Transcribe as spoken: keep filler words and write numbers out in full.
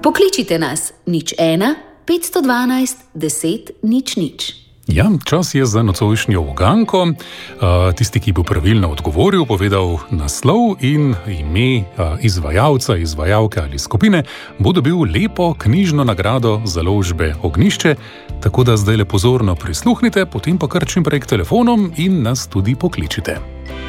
Pokličite nas nič ena, petsto dvanajst, deset, nič nič. Ja, čas je za nocojšnjo uganko. Tisti, ki bo pravilno odgovoril, povedal naslov in ime izvajalca, izvajalke ali skupine, bo dobil lepo knjižno nagrado založbe Ognjišče. Tako da zdaj le pozorno prisluhnite, potem pa kar čim prej k telefonom in nas tudi pokličite.